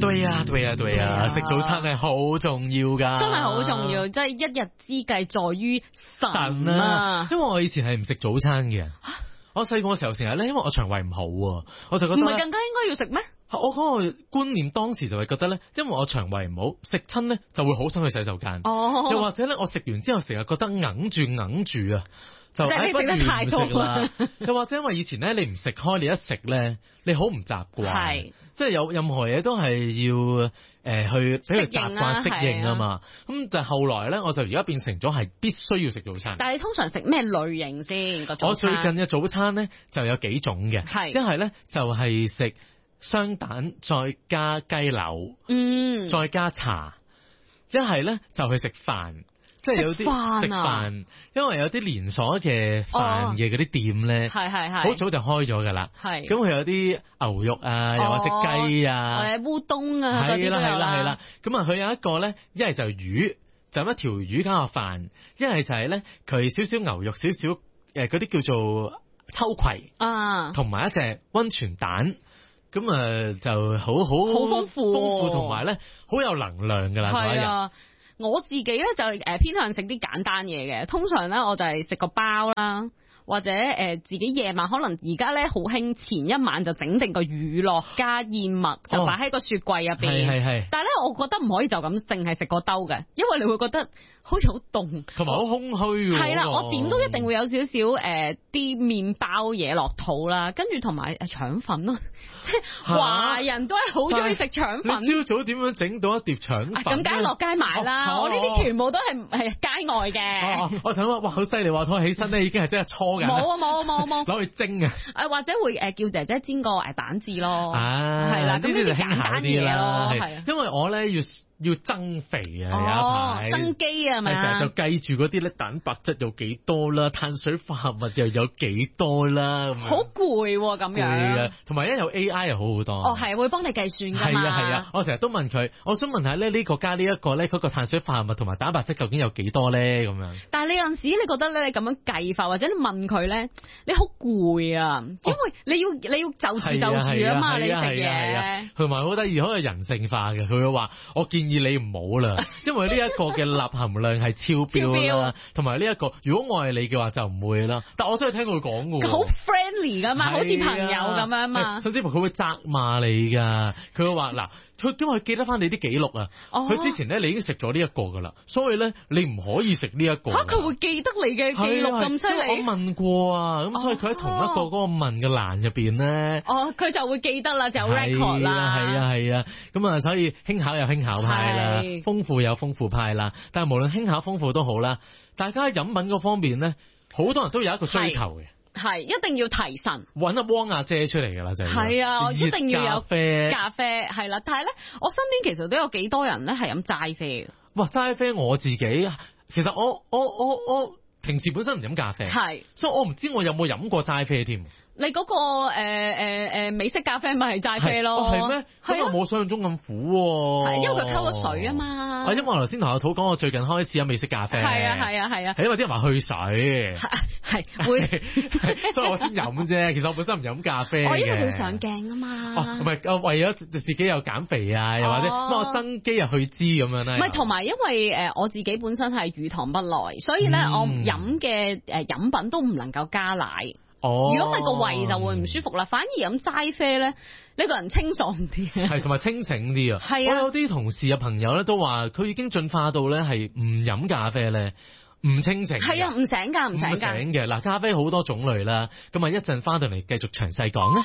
對啊，食早餐係好重要㗎， 真係好重要，即係一日之計在於晨啊！ 因為我以前係唔食早餐嘅。我細個嘅時候成日咧，因為我腸胃唔好啊，我就覺得唔係更加應該要食咩？ 我嗰個觀念當時就係覺得咧，因為我腸胃唔好，食親咧就會好想去洗手間。 哦， 又或者咧，我食完之後成日覺得揞住啊，就即係你食得太多啦。又或者因為以前咧你唔食開，你一食咧你好唔習慣，係即係有任何嘢都係要去俾佢習慣適應啊嘛。咁但係後來咧，我就而家變成咗係必須要食早餐。 但係你通常食咩類型先？ 我最近嘅早餐咧就有幾種嘅，一係咧就係食雙蛋再加雞柳，再加茶。一係咧就去食飯。即係有啲食飯，因為有啲連鎖嘅飯嘅嗰啲店咧，好早就開咗㗎啦。咁佢有啲牛肉啊，又或者雞啊， 烏冬啊嗰啲都有啦。 係啦。咁啊，佢有一個咧，一係就魚，就一條魚加個飯；一係就係咧，佢少少牛肉，少少嗰啲叫做秋葵啊，同埋一隻溫泉蛋。咁啊，就好豐富，同埋咧好有能量㗎啦嗰一日。 我自己咧就偏向食啲簡單嘢嘅，通常咧我就係食個包啦，或者自己夜晚可能而家咧好興前一晚就整定個乳酪加燕麥，就擺喺個雪櫃入邊。但係咧，我覺得唔可以就咁淨係食個兜嘅，因為你會覺得好似好凍， 同埋好空虛喎。 係啦，我點都一定會有少少啲麵包嘢落肚啦，跟住同埋腸粉咯。即係華人都係好中意食腸粉。 你朝早點樣整到一碟腸粉？ 咁梗係落街買啦！我呢啲全部都係街外嘅。 我想話，哇，好犀利！我起身咧已經係真係搓緊。 冇。 攞去蒸啊！ 或者會叫姐姐煎個蛋治咯。 係啦，咁呢啲簡單嘢咯。 係，因為我咧要增肥啊，有一排增肌啊，係咪啊？ 成日就計住嗰啲咧蛋白質有幾多啦，碳水化合物又有幾多啦， 好攰咁樣。 攰啊，同埋一有 AI 又好好多。 係會幫你計算㗎嘛。 係啊，我成日都問佢，我想問下咧呢個加呢一個咧，嗰個碳水化合物同埋蛋白質究竟有幾多咧？咁樣。但係你有陣時你覺得咧，你咁樣計法或者你問佢咧，你好攰啊，因為你要就住啊嘛，你食嘢。 同埋好得意，好有人性化嘅，佢會話我建議你唔好啦，因為呢一個嘅鈉含量係超標啦，同埋呢一個如果我係你嘅話就唔會啦。但我真係聽佢講嘅喎， 好 friendly 噶嘛，好似朋友咁樣嘛。 甚至乎佢會責罵你㗎，佢會話嗱，因為佢記得翻你啲記錄啊，佢之前咧你已經食咗呢一個㗎啦，所以咧你唔可以食呢一個。 佢會記得你嘅記錄咁犀利？ 我問過啊，咁所以佢喺同一個嗰個問嘅欄入邊咧， 佢就會記得啦，就有 record 啦。 係啊，咁啊，所以輕巧有輕巧派啦，豐富有豐富派啦。但係無論輕巧豐富都好啦，大家喺飲品嗰方面咧，好多人都有一個追求嘅。 係一定要提神， 揾阿汪阿姐出嚟㗎啦，就係啊，一定要有咖啡係啦。但係咧，我身邊其實都有幾多人咧係飲齋啡嘅。哇， 齋啡我自己其實我平時本身唔飲咖啡，所以我唔知我有冇飲過齋啡添。 你嗰個美式咖啡咪係齋啡咯？ 係咩？咁我冇想象中咁苦喎。 係因為佢溝咗水啊嘛。 因為我頭先同阿土講，我最近開始飲美式咖啡。 係啊。 係因為啲人話去水。 係會， 所以我先飲啫。其實我本身唔飲咖啡嘅。 因為佢要上鏡啊嘛。 唔係，為咗自己又減肥啊，又或者我增肌又去脂咁樣咧。 唔係，同埋因為我自己本身係乳糖不耐，所以咧我飲嘅飲品都唔能夠加奶。如果唔係個胃就會唔舒服啦，反而飲齋啡咧，呢個人清爽啲， 係同埋清醒啲啊！係啊，我有啲同事啊朋友咧都話，佢已經進化到咧係唔飲咖啡咧，唔清醒。 係啊，唔醒㗎，唔醒嘅。嗱，咖啡好多種類啦，咁啊一陣翻到嚟繼續詳細講啊。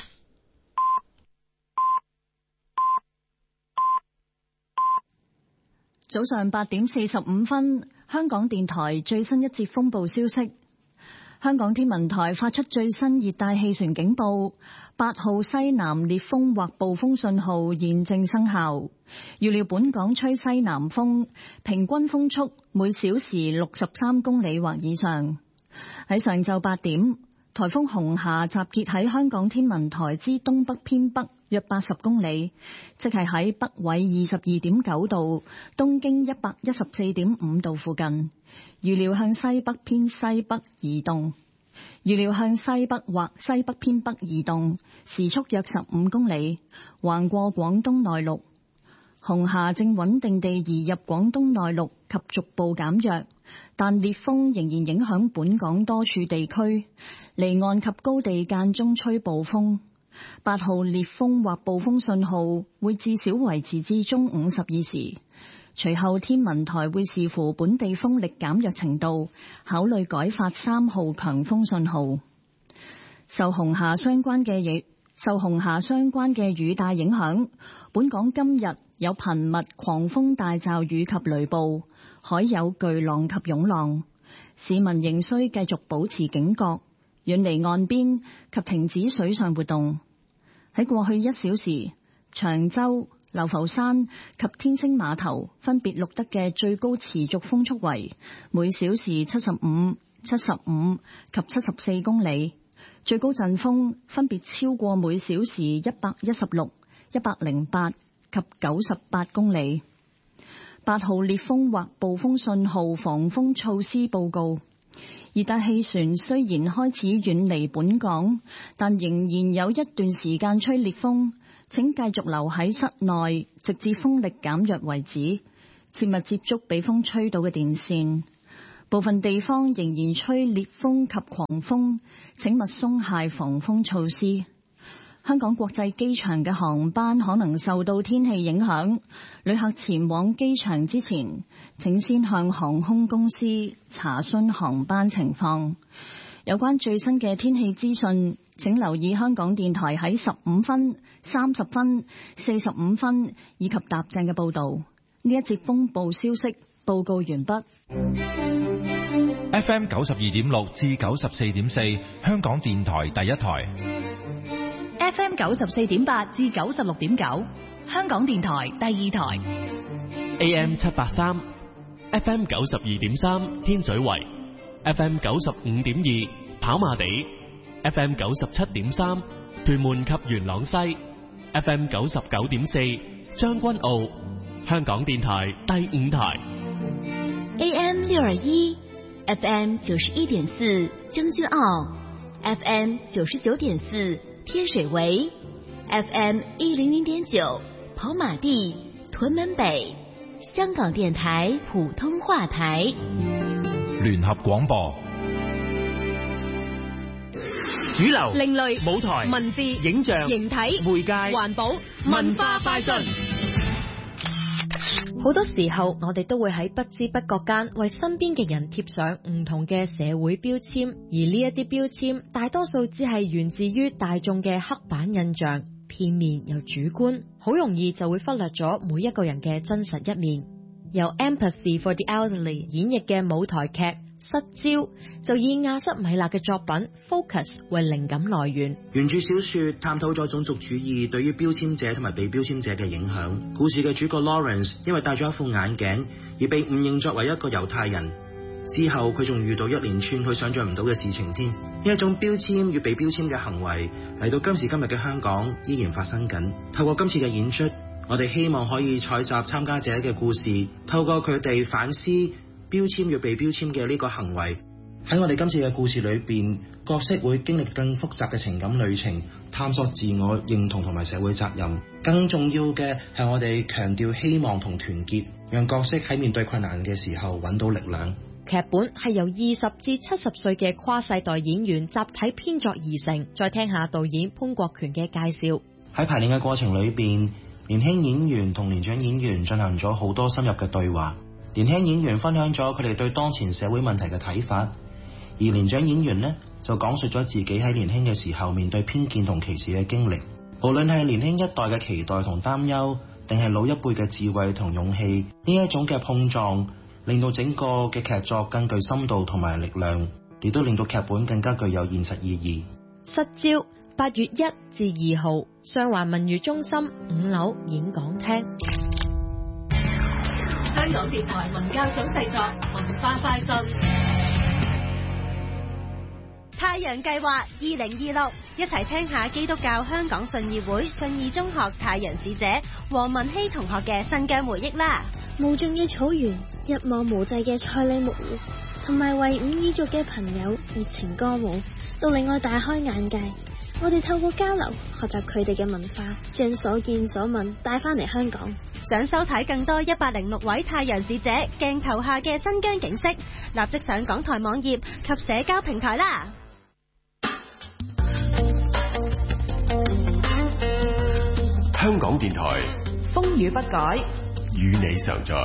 早上8點45分，香港電台最新一節風暴消息。香港天文台發出最新熱帶氣旋警報，8號西南烈風或暴風信號現正生效。預料本港吹西南風，平均風速每小時63公里或以上。喺上晝8點，颱風紅霞集結喺香港天文台之東北偏北約80公里，即係喺北緯22.9度、東經114.5度附近。預料向西北偏西北移動，預料向西北或西北偏北移動，時速約15公里，橫過廣東內陸。 紅霞正穩定地移入廣東內陸及逐步減弱，但烈風仍然影響本港多處地區，離岸及高地間中吹暴風。8號烈風或暴風信號會至少維持至中午12時，隨後天文台會視乎本地風力減弱程度，考慮改發3號強風信號。受紅霞相關嘅雨帶影響，本港今日有頻密狂風大驟雨及雷暴，海有巨浪及湧浪，市民仍需繼續保持警覺，遠離岸邊及停止水上活動。喺過去1小時，長洲、流浮山及天星碼頭分別錄得嘅最高持續風速為每小時75、75及74公里。最高陣風分別超過每小時116、108及98公里。8號烈風或暴風信號防風措施報告。熱帶氣旋雖然開始遠離本港，但仍然有一段時間吹烈風，請繼續留喺室內，直至風力減弱為止，切勿接觸被風吹到嘅電線。部分地方仍然吹烈風及狂風，請勿鬆懈防風措施。香港國際機場嘅航班可能受到天氣影響，旅客前往機場之前，請先向航空公司查詢航班情況。有關最新嘅天氣資訊，請留意香港電台喺15分、30分、45分以及踏正嘅報導。呢一節風暴消息報告完畢。 FM 92.6至94.4，香港電台第一台。 FM 94.8至96.9，香港電台第二台。 AM 783 FM 92.3天水圍， FM 95.2跑馬地， FM 97.3屯門及元朗西， FM 99.4將軍澳，香港電台第五台。 AM 621 FM 91.4將軍澳， FM 99.4天水圍， FM 100.9跑馬地屯門北，香港電台普通話台。 聯合廣播， 主流、 另類、 舞台、 文字、 影像、 形體、 媒介、 環保、文化快訊。 好多時候我哋都會喺不知不覺間為身邊嘅人貼上唔同嘅社會標籤，而呢一啲標籤大多數只係源自於大眾嘅刻板印象，片面又主觀，好容易就會忽略咗每一個人嘅真實一面。由 Empathy for the Elderly 演繹嘅舞台劇《失焦》就以亞瑟米勒嘅作品 Focus 為靈感來源。 原著小說探討咗種族主義對於標籤者同埋被標籤者嘅影響。故事嘅主角 Lawrence 因為戴咗一副眼鏡而被誤認作為一個猶太人，之後佢仲遇到一連串佢想象唔到嘅事情添。呢一種標籤與被標籤嘅行為嚟到今時今日嘅香港依然發生緊。透過今次嘅演出，我哋希望可以採集參加者嘅故事，透過佢哋反思標籤與被標籤嘅呢個行為。喺我哋今次嘅故事裏邊，角色會經歷更複雜嘅情感旅程，探索自我認同同埋社會責任。更重要嘅係我哋強調希望同團結，讓角色喺面對困難嘅時候揾到力量。 劇本係由20至70歲嘅跨世代演員集體編作而成。再聽下導演潘國權嘅介紹。 喺排練嘅過程裏邊，年輕演員同年長演員進行咗好多深入嘅對話。年輕演員分享咗佢哋對當前社會問題嘅睇法，而年長演員呢就講述咗自己喺年輕嘅時候面對偏見同歧視嘅經歷。無論係年輕一代嘅期待同擔憂，定係老一輩嘅智慧同勇氣，呢一種嘅碰撞令到整個嘅劇作更具深度同埋力量，亦都令到劇本更加具有現實意義。 失焦8月1至2號，上環文娛中心5樓演講廳。 香港電台文教組製作文化快訊。 太陽計劃2026，一齊聽下基督教香港信義會信義中學太陽使者黃文希同學嘅新疆回憶啦。 無盡嘅草原，一望無際嘅賽里木湖，同埋維吾爾族嘅朋友熱情歌舞，都令我大開眼界。 我哋透過交流學習佢哋嘅文化，將所見所聞帶翻嚟香港。 想收睇更多106位太陽使者鏡頭下嘅新疆景色，立即上港台網頁及社交平台啦。 香港電台風雨不改， 與你常在。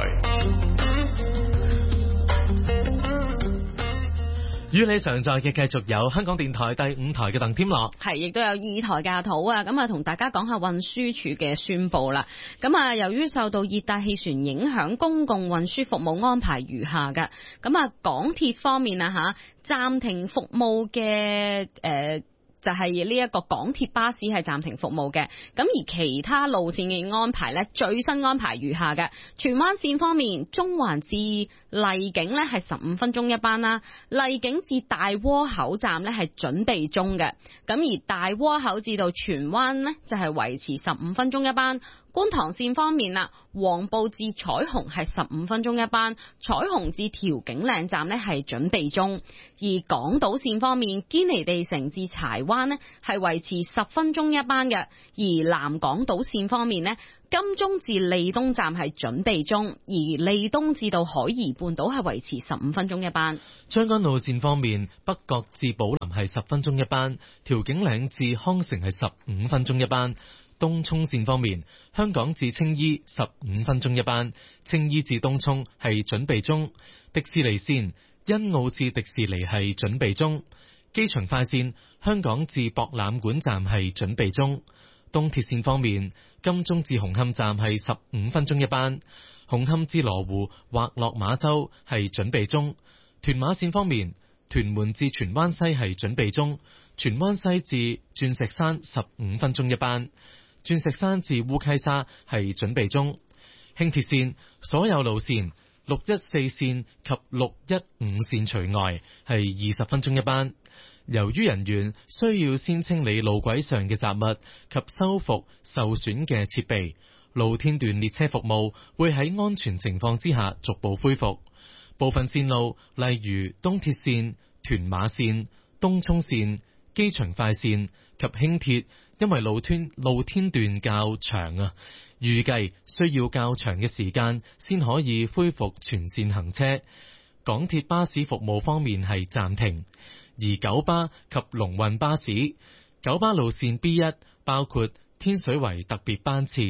與你常在嘅繼續有香港電台第5台嘅鄧添樂， 係亦都有2台嘅阿土啊，咁啊同大家講下運輸署嘅宣佈啦。咁啊，由於受到熱帶氣旋影響，公共運輸服務安排如下嘅。咁啊，港鐵方面啊暫停服務嘅就係呢一個港鐵巴士係暫停服務嘅，咁而其他路線嘅安排呢，最新安排如下嘅。荃灣線方面，中環至荔景呢係15分鐘一班啦，荔景至大窩口站呢係準備中嘅，咁而大窩口至到荃灣呢就係維持15分鐘一班。觀塘線方面啦，黃埔至彩虹係15分鐘一班，彩虹至調景嶺站呢係準備中。而港島線方面，堅尼地城至柴灣呢係維持10分鐘一班嘅。而南港島線方面呢，金鐘至利東站係準備中，而利東至到海怡半島係維持15分鐘一班。 將軍澳線方面，北角至寶林係10分鐘一班，調景嶺至康城係15分鐘一班。東涌線方面，香港至青衣15分鐘一班，青衣至東涌係準備中。迪士尼線，欣澳至迪士尼係準備中。機場快線，香港至博覽館站係準備中。東鐵線方面，金鐘至紅磡站係15分鐘一班，紅磡至羅湖或落馬洲係準備中。屯馬線方面，屯門至荃灣西係準備中，荃灣西至鑽石山15分鐘一班，鑽石山至烏溪沙係準備中。輕鐵線所有路線614線及615線除外係20分鐘一班。由於人員需要先清理路軌上嘅雜物及修復受損嘅設備，露天段列車服務會喺安全情況之下逐步恢復。部分線路例如東鐵線、屯馬線、東涌線、機場快線及輕鐵，因為露天段較長啊，預計需要較長嘅時間先可以恢復全線行車。港鐵巴士服務方面係暫停，而九巴及龍運巴士，九巴路線 B1 包括天水圍特別班次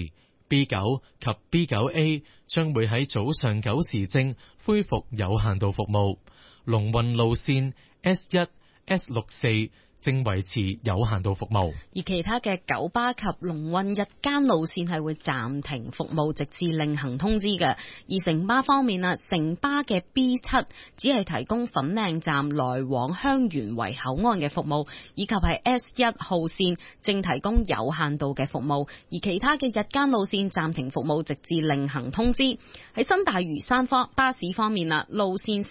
B9 及 B9A 將會喺早上9時正恢復有限度服務，龍運路線 S1、S64正維持有限度服務， 而其他嘅九巴及龍運日間路線係會暫停服務，直至另行通知嘅。而城巴方面啊，城巴嘅 B7 只係提供粉嶺站來往香園圍口岸嘅服務，以及係 S1 號線正提供有限度嘅服務，而其他嘅日間路線暫停服務，直至另行通知。喺新大嶼山巴士方面啊，路線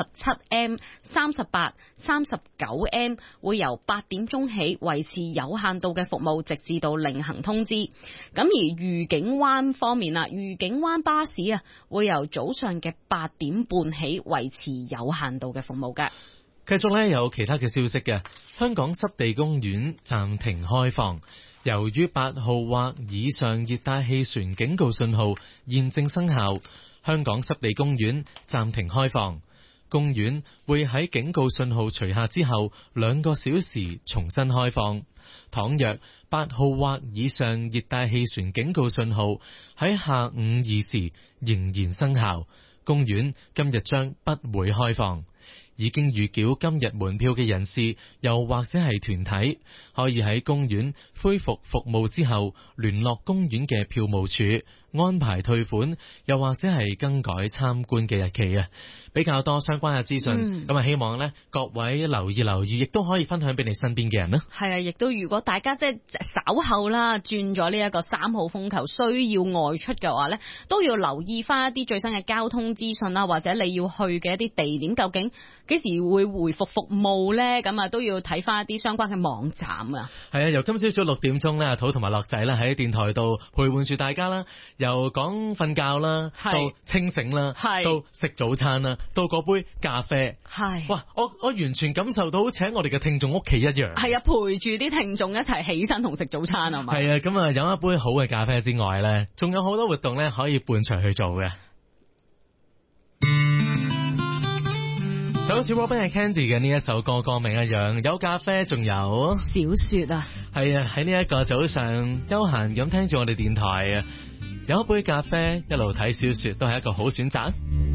37M、38、39M 會由8點鐘起維持有限度嘅服務，直至到另行通知。咁而愉景灣方面啦，愉景灣巴士啊會由早上嘅8點半起維持有限度嘅服務嘅。 繼續呢，有其他嘅消息嘅，香港濕地公園暫停開放，由於8號或以上熱帶氣旋警告信號現正生效，香港濕地公園暫停開放。公園會喺警告信號除下之後2個小時重新開放。倘若8號或以上熱帶氣旋警告信號喺下午2時仍然生效，公園今日將不會開放。已經預繳今日門票嘅人士，又或者係團體，可以喺公園恢復服務之後聯絡公園嘅票務處安排退款，又或者係更改參觀嘅日期啊。比較多相關嘅資訊，咁希望呢各位留意，亦都可以分享俾你身邊嘅人啦。 係啊，亦都如果大家即係稍後啦轉咗呢一個3號風球需要外出嘅話呢，都要留意翻一啲最新嘅交通資訊啦，或者你要去嘅一啲地點究竟幾時會回復服務咧？咁啊都要睇翻一啲相關嘅網站啊。 係啊，由今朝早6點鐘咧，阿土同埋樂仔咧喺電台度陪伴住大家啦，由講瞓覺啦，到清醒啦，到食早餐啦，到嗰杯咖啡。係，哇！我完全感受到好似喺我哋嘅聽眾屋企一樣。係啊， 陪住啲聽眾一齊起身同食早餐啊嘛。 係啊，咁啊飲一杯好嘅咖啡之外咧，仲有好多活動咧可以伴隨去做嘅。就好似 Robin Candy 嘅呢一首歌歌名一樣，有咖啡，仲有小說啊。 係啊，喺呢一個早上休閒咁聽住我哋電台啊，有一杯咖啡，一路睇小說都係一個好選擇。